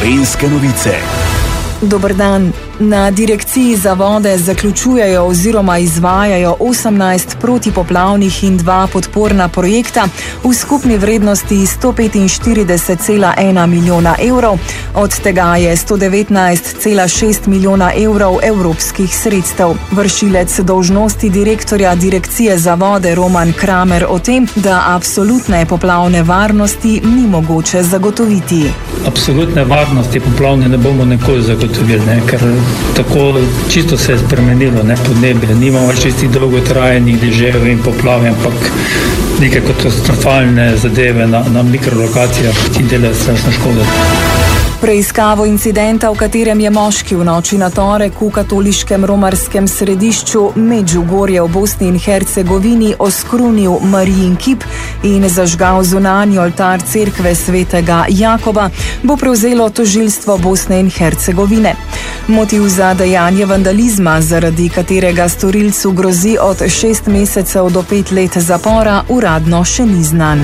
Gorenjske novice. Dober dan. Na Direkciji za vode zaključujejo oziroma izvajajo 18 protipoplavnih in 2 podporna projekta v skupni vrednosti 145,1 milijona evrov, od tega je 119,6 milijona evrov evropskih sredstev. Vršilec dolžnosti direktorja Direkcije za vode Roman Kramer o tem, da absolutne poplavne varnosti ni mogoče zagotoviti. Absolutne varnosti poplavne ne bomo nikoli zagotovili, ker tako čisto se je spremenilo podnebje. Nimamo čistih dolgotrajnih dežev in poplav, ampak neke katastrofalne zadeve na mikrolokacijah, ki delajo strašno škodo. Preiskavo incidenta, v katerem je moški v noči na torek v katoliškem romarskem središču Medžugorje v Bosni in Hercegovini oskrunil Marijin kip in zažgal zunanji oltar cerkve svetega Jakoba, bo prevzelo tožilstvo Bosne in Hercegovine. Motiv za dejanje vandalizma, zaradi katerega storilcu grozi od 6 mesecev do 5 let zapora, uradno še ni znan.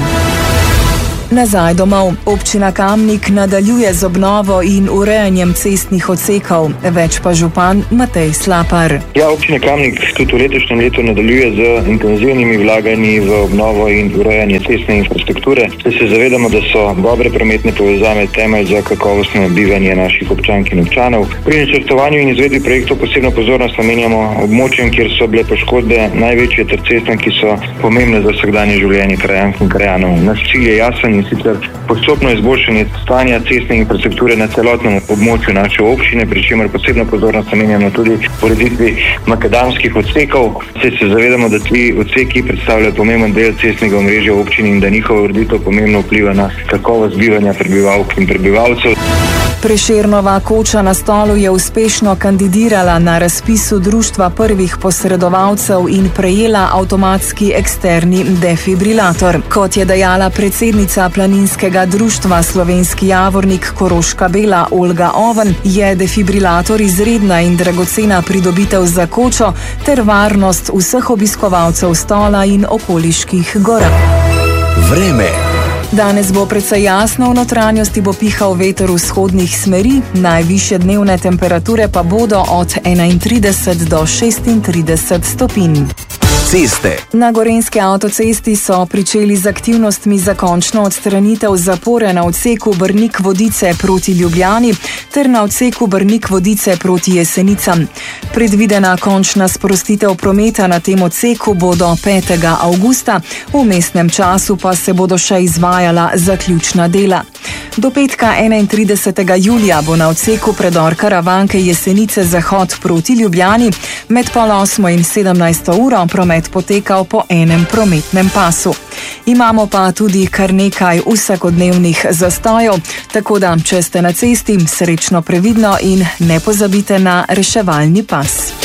Nazaj domov. Občina Kamnik nadaljuje z obnovo in urejanjem cestnih odsekov. Več pa župan Matej Slapar. Občina Kamnik tudi v letošnjem letu nadaljuje z intenzivnimi vlaganji v obnovo in urejanje cestne infrastrukture. Se zavedamo, da so dobre prometne povezave temelj za kakovostno bivanje naših občank in občanov. Pri načrtovanju in izvedbi projektov posebno pozornost namenjamo območjem, kjer so bile poškodbe največje, ter cestam, ki so pomembne za vsakdanje življenje krajank in krajanov. Naš cilj je jasen, in sicer postopno izboljšanje stanja cestne infrastrukture na celotnem območju naše občine, pri čemer posebno pozornost namenjamo tudi ureditvi makadamskih odsekov. Se zavedamo, da ti odseki predstavljajo pomemben del cestnega omrežja občine in da njihova ureditev pomembno vpliva na kakovost bivanja prebivalk in prebivalcev. Prešernova koča na stolu je uspešno kandidirala na razpisu društva prvih posredovalcev in prejela avtomatski eksterni defibrilator. Kot je dejala predsednica Planinskega društva Slovenski Javornik Koroška Bela Olga Oven, je defibrilator izredna in dragocena pridobitev za kočo ter varnost vseh obiskovalcev stola in okoliških gora. Vreme. Danes bo precej jasno, v notranjosti bo pihal veter vzhodnih smeri, najvišje dnevne temperature pa bodo od 31 do 36 stopinj. Ceste. Na Gorenjski avtocesti so pričeli z aktivnostmi za končno odstranitev zapore na odseku Brnik-Vodice proti Ljubljani ter na odseku Brnik-Vodice proti Jesenicam. Predvidena končna sprostitev prometa na tem odseku bo do 5. avgusta, v mestnem času pa se bodo še izvajala zaključna dela. Do petka 31. julija bo na odseku predor Karavanke Jesenice zahod proti Ljubljani med 7:30 in 17. uro promet potekal po enem prometnem pasu. Imamo pa tudi kar nekaj vsakodnevnih zastojev, tako da, če ste na cesti, srečno previdno in ne pozabite na reševalni pas.